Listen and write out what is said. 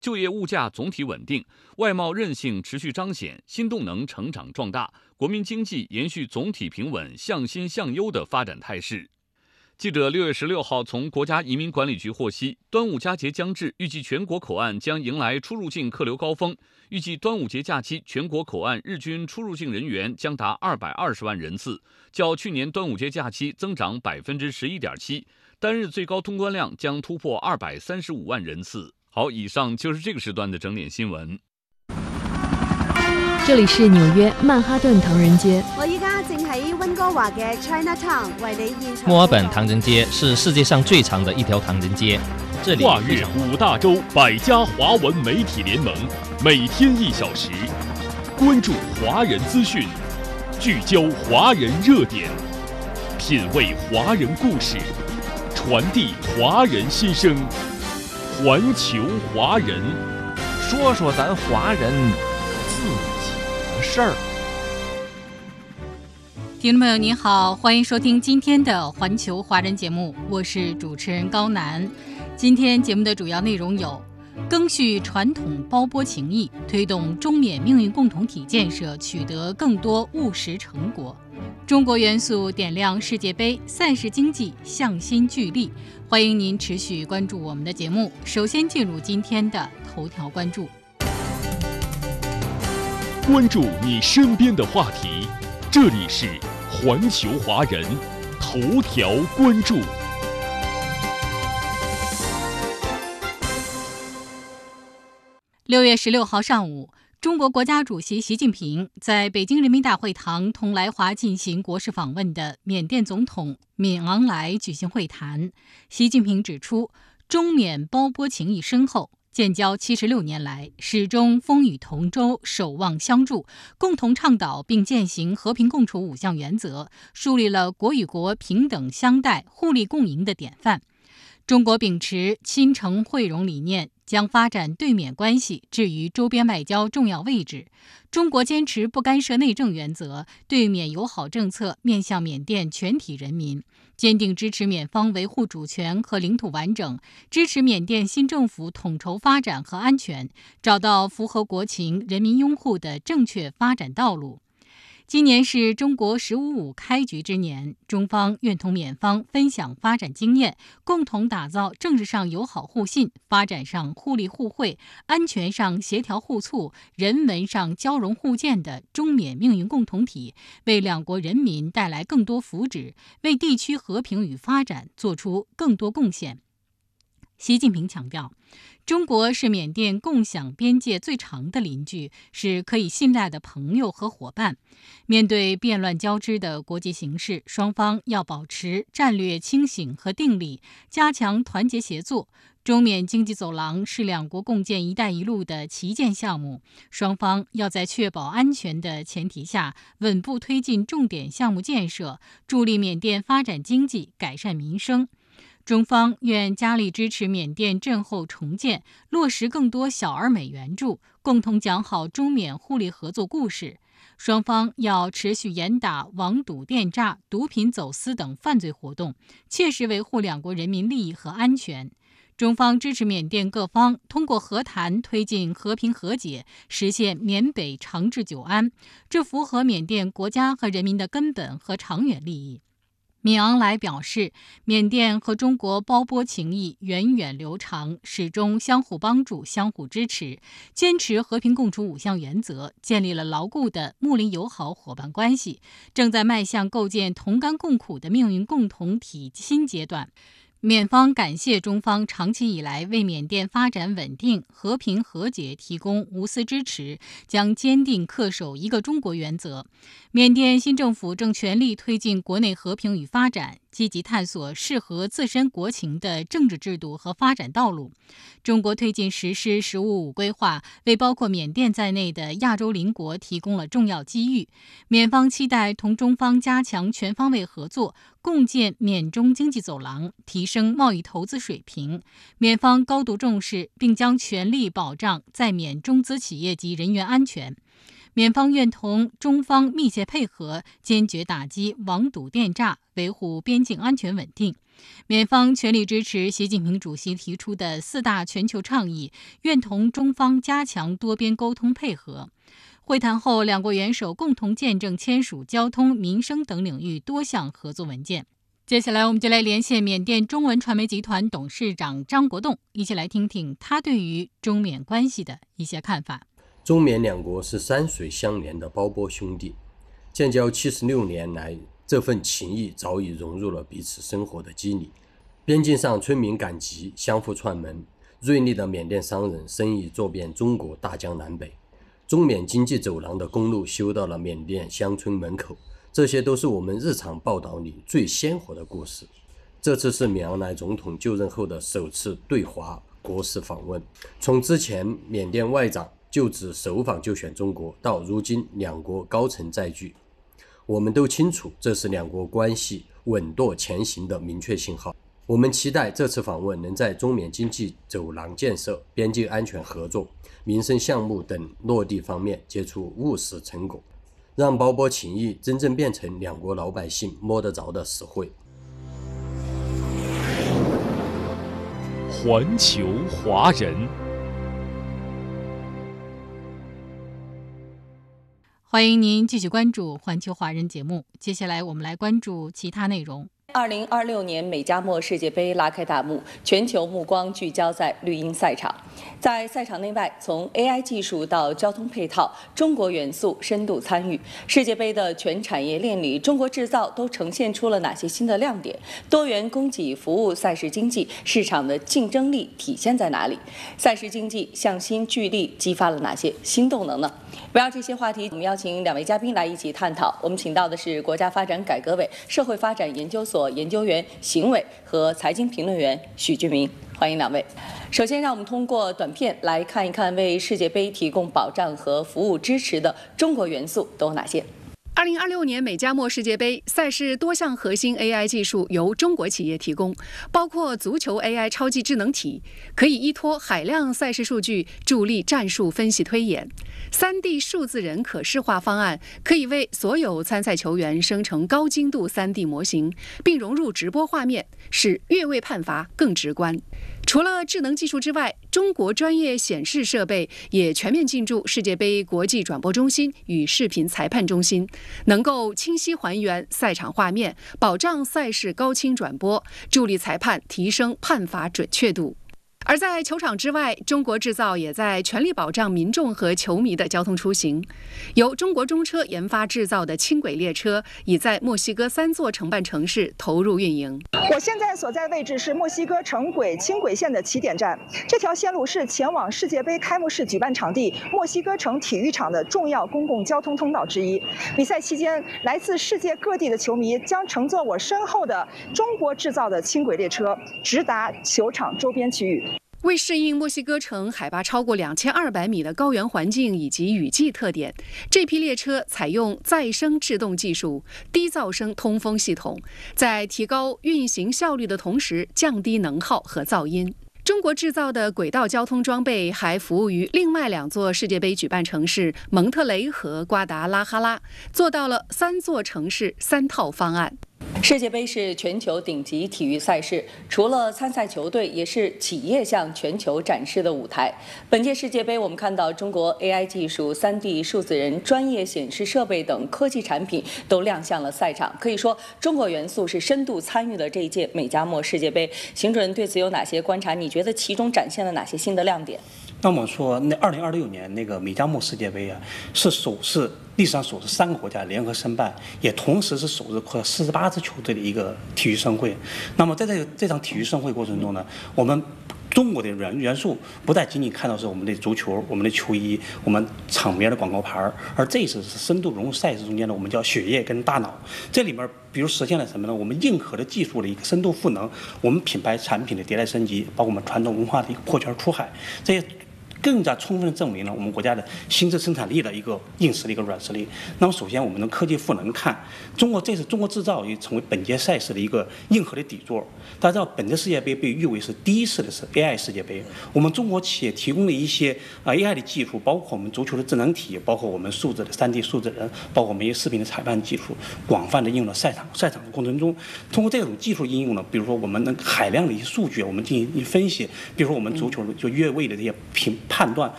就业物价总体稳定，外贸韧性持续彰显，新动能成长壮大，国民经济延续总体平稳、向新向优的发展态势。记者6月16号从国家移民管理局获悉，端午佳节将至，预计全国口岸将迎来出入境客流高峰。预计端午节假期全国口岸日均出入境人员将达220万人次，较去年端午节假期增长11.7%，单日最高通关量将突破235万人次。好，以上就是这个时段的整点新闻。 这里是纽约曼哈顿唐人街。 我依家正喺温哥華嘅 Chinatown 為你現場。 墨爾本唐人街是世界上最长的一条唐人街。这里跨越5大洲100家华文媒体联盟，每天1小时，关注华人资讯，聚焦华人热点，品味华人故事，传递华人心声。环球华人， 说说咱华人自己的事儿。 听众朋友您好，欢迎收听今天的环球华人节目，我是主持人高楠。今天节目的主要内容有：赓续传统包钵情谊，推动中缅命运共同体建设取得更多务实成果；中国元素点亮世界杯，赛事经济向心聚力。欢迎您持续关注我们的节目。首先进入今天的头条关注。 关注你身边的话题，这里是环球华人头条关注。 6月16号上午，中国国家主席习近平在北京人民大会堂同来华进行国事访问的缅甸总统敏昂莱举行会谈。习近平指出，中缅包钵情谊深厚，建交76年来始终风雨同舟，守望相助，共同倡导并践行和平共处5项原则，树立了国与国平等相待、互利共赢的典范。中国秉持亲诚惠容理念，将发展对缅关系置于周边外交重要位置。中国坚持不干涉内政原则，对缅友好政策面向缅甸全体人民，坚定支持缅方维护主权和领土完整，支持缅甸新政府统筹发展和安全，找到符合国情、人民拥护的正确发展道路。今年是中国“15+5”开局之年，中方愿同缅方分享发展经验，共同打造政治上友好互信、发展上互利互惠、安全上协调互促、人文上交融互鉴的中缅命运共同体，为两国人民带来更多福祉，为地区和平与发展做出更多贡献。习近平强调，中国是缅甸共享边界最长的邻居，是可以信赖的朋友和伙伴。面对变乱交织的国际形势，双方要保持战略清醒和定力，加强团结协作。中缅经济走廊是两国共建“一带一路”的旗舰项目，双方要在确保安全的前提下，稳步推进重点项目建设，助力缅甸发展经济、改善民生。中方愿加力支持缅甸震后重建，落实更多小而美援助，共同讲好中缅互利合作故事。双方要持续严打网赌、电诈、毒品走私等犯罪活动，切实维护两国人民利益和安全。中方支持缅甸各方通过和谈推进和平和解，实现缅北长治久安，这符合缅甸国家和人民的根本和长远利益。敏昂莱表示，缅甸和中国包钵情谊源远流长，始终相互帮助、相互支持，坚持和平共处5项原则，建立了牢固的睦邻友好伙伴关系，正在迈向构建同甘共苦的命运共同体新阶段。缅方感谢中方长期以来为缅甸发展稳定、和平和解提供无私支持，将坚定恪守一个中国原则。缅甸新政府正全力推进国内和平与发展，积极探索适合自身国情的政治制度和发展道路。中国推进实施“15+5”规划，为包括缅甸在内的亚洲邻国提供了重要机遇。缅方期待同中方加强全方位合作，共建缅中经济走廊，提升贸易投资水平。缅方高度重视，并将全力保障在缅中资企业及人员安全。缅方愿同中方密切配合，坚决打击网赌电诈，维护边境安全稳定。 缅方全力支持习近平主席提出的4大全球倡议，愿同中方加强多边沟通配合。会谈后，两国元首共同见证签署交通、民生等领域多项合作文件。接下来，我们就来连线缅甸中文传媒集团董事长张国栋，一起来听听他对于中缅关系的一些看法。 中缅两国是山水相连的胞胞兄弟，建交76年来，这份情谊早已融入了彼此生活的肌理。边境上村民赶集，相互串门，锐利的缅甸商人生意做遍中国大江南北。中缅经济走廊的公路修到了缅甸乡村门口，这些都是我们日常报道里最鲜活的故事。这次是敏昂莱总统就任后的首次对华国事访问，从之前缅甸外长就职首访就选中国，到如今两国高层再聚，我们都清楚这是两国关系稳舵前行的明确信号。我们期待这次访问能在中缅经济走廊建设、边境安全合作、民生项目等落地方面结出务实成果，让胞胞情谊真正变成两国老百姓摸得着的实惠。 环球华人， 欢迎您继续关注环球华人节目。接下来我们来关注其他内容。 2026年美加墨世界杯拉开大幕，全球目光聚焦在绿茵赛场。在赛场内外，从 AI 技术到交通配套，中国元素深度参与。世界杯的全产业链里，中国制造都呈现出了哪些新的亮点？多元供给服务赛事经济市场的竞争力体现在哪里？赛事经济向心聚力激发了哪些新动能呢？围绕这些话题，我们邀请2位嘉宾来一起探讨。我们请到的是国家发展改革委社会发展研究所研究员邢伟和财经评论员许俊明，欢迎2位。首先，让我们通过短片来看一看为世界杯提供保障和服务支持的中国元素都有哪些。 2026年美加墨世界杯赛事多项核心 AI 技术由中国企业提供，包括足球 AI 超级智能体，可以依托海量赛事数据助力战术分析推演；3D 数字人可视化方案可以为所有参赛球员生成高精度 3D 模型，并融入直播画面，使越位判罚更直观。除了智能技术之外，中国专业显示设备也全面进驻世界杯国际转播中心与视频裁判中心，能够清晰还原赛场画面，保障赛事高清转播，助力裁判提升判罚准确度。而在球场之外，中国制造也在全力保障民众和球迷的交通出行。由中国中车研发制造的轻轨列车已在墨西哥3座承办城市投入运营。 我现在所在位置是墨西哥城轨轻轨线的起点站，这条线路是前往世界杯开幕式举办场地墨西哥城体育场的重要公共交通通道之一。比赛期间，来自世界各地的球迷将乘坐我身后的中国制造的轻轨列车，直达球场周边区域。 为适应墨西哥城海拔超过2200米的高原环境以及雨季特点，这批列车采用再生制动技术、低噪声通风系统，在提高运行效率的同时降低能耗和噪音。中国制造的轨道交通装备还服务于另外2座世界杯举办城市蒙特雷和瓜达拉哈拉，做到了3座城市3套方案。 世界杯是全球顶级体育赛事，除了参赛球队，也是企业向全球展示的舞台。本届世界杯，我们看到中国 AI 技术、3D 数字人、专业显示设备等科技产品都亮相了赛场。可以说，中国元素是深度参与了这一届美加墨世界杯。邢主任对此有哪些观察？你觉得其中展现了哪些新的亮点？ 那我们说，那2026年那个美加墨世界杯啊，是历史上首次3个国家联合申办，也同时是首次48支球队的一个体育盛会。那么在这场体育盛会过程中呢，我们中国的元素不再仅仅看到是我们的足球、我们的球衣、我们场面的广告牌，而这一次是深度融入赛事中间的我们叫血液跟大脑。这里面比如实现了什么呢？我们硬核的技术的一个深度赋能，我们品牌产品的迭代升级，包括我们传统文化的一个破圈出海，这些更加充分的证明了我们国家的新质生产力的一个硬实力、一个软实力。那么，首先我们的科技赋能看，这次中国制造也成为本届赛事的一个硬核的底座。大家知道，本届世界杯被誉为是第一次的是 AI 世界杯。我们中国企业提供的一些AI 的技术，包括我们足球的智能体，包括我们数字的3D 数字人，包括我们一些视频的裁判技术，广泛的应用到赛场的过程中。通过这种技术应用呢，比如说我们能海量的一些数据，我们进行分析，比如说我们足球就越位的这些判断，